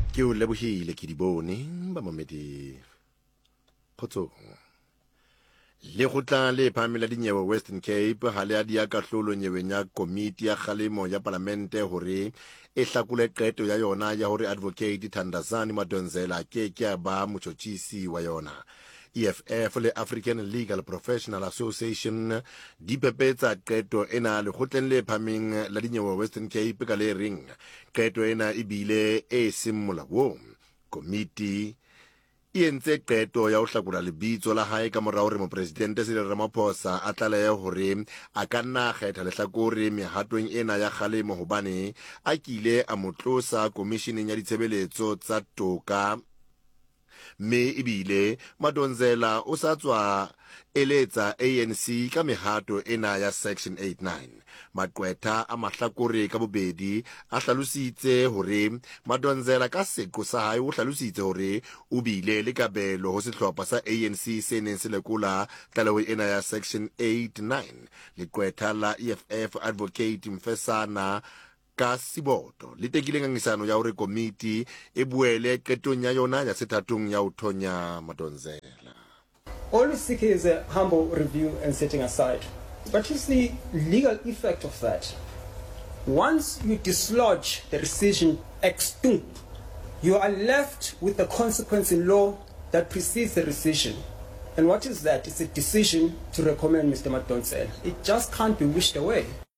ke o lebohile ke di bone ba mamedi kgotsong le go tla le phamela dinyewe Western Cape ha le a dia kahlolo nyeweng ya komiti ya kgalemo ya parlamente hore e hlakole qeto ya yona ya hore advocate Thandazani Madonsela ke ba motjhotjhisi wa yona. EFF le African Legal Professional Association di pepetsa qeto ena le kgotleng le phameng la dinyewe Western Cape ka le ring qeto ena e bile e seng molaong. Komiti e entse qeto ya ho hlakola lebitso la hae ka morao hore mopresidente Cyril Ramaphosa a tlalehe hore a ka nna kgetha lehlakore mehatong ena ya kgalemo hobane a kile a motlosa komisheneng ya ditshebeletso tsa toka mme ebile Madonsela o sa tswa eletsa ANC ka mehato ena ya section 89. Maqwetha a mahlakore ka bobedi a hlalositse hore Madonsela ka seko sa hae o hlalositse hore o bile le kabelo ho sehlopha sa ANC se neng se lekola tlaleho ena ya section 89. Leqwetha la EFF advocate Mfesana ka Siboto le tekile ngangisano ya hore komiti e buele qetong ya yona ya sethathong ya ho thonya Madonsela. All we seek is a humble review and setting aside. But here's the legal effect of that. Once you dislodge the rescission ex tunc, you are left with the consequence in law that precedes the rescission. And what is that? It's a decision to recommend Mr. Madonsela. It just can't be wished away.